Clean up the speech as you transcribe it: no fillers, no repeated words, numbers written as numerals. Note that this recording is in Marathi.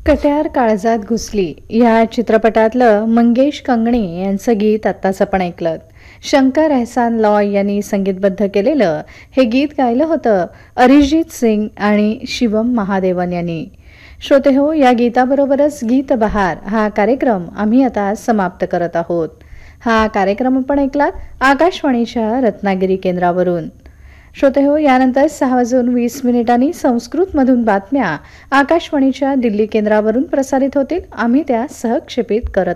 कट्यार काळजात घुसली या चित्रपटातलं मंगेश कंगणे यांचं गीत आत्ताच आपण ऐकलं. शंकर एहसान लॉय यांनी संगीतबद्ध केलेलं हे गीत गायलं होतं अरिजित सिंग आणि शिवम महादेवन यांनी. श्रोते हो, या गीताबरोबरच गीत बहार हा कार्यक्रम आम्ही आता समाप्त करत आहोत. हा कार्यक्रम आपण ऐकलात आकाशवाणीच्या रत्नागिरी केंद्रावरून. श्रोते हो, यानंतर 6:20 संस्कृतमधून बातम्या आकाशवाणीच्या दिल्ली केंद्रावरून प्रसारित होतील. आम्ही त्या सहक्षेपित करत